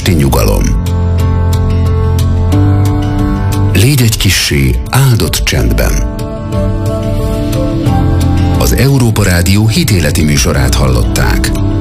testi nyugalom. Légy egy kissé áldott csendben. Az Európa Rádió hitéleti műsorát hallották.